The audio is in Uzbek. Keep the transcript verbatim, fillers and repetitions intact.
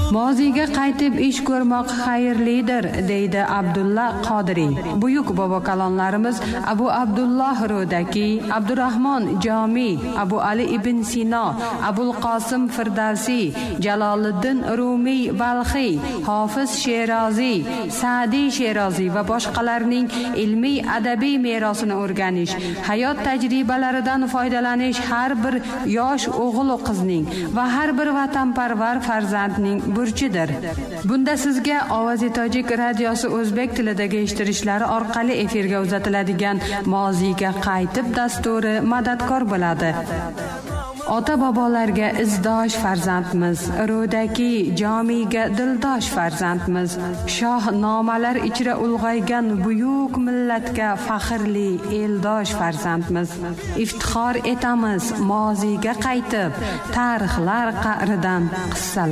Moziga qaytib ish ko'rmoq xayrlidir, deydi Abdulla Qodiriy. Buyuk bobo kalonlarimiz Abu Abdulloh Rodaki, Abdurrahmon Jomi, Abu Ali ibn Sino, Abul Qosim Firdavsi, Jaloliddin Rumiy Balxiy, Hofiz Sherozi, Sa'diy Sherozi va boshqalarning ilmiy adabiy merosini o'rganish, hayot tajribalaridan foydalanish har bir yosh o'g'il va qizning va har bir vatanparvar farzandning burchidir. Bunda sizga Ovozi Tojik radiosi o'zbek tilidagi eshittirishlari orqali efirga uzatiladigan Moziga qaytib dasturi madadkor bo'ladi. Ota bobolarga izdosh farzandmiz, Rodaki Jomiga dildosh farzandmiz. Shoh nomalar ichra ulg'aygan buyuk millatga faxrli eldosh farzandmiz. Iftixor etamiz Moziga qaytib, tarixlar qa'ridan qissalar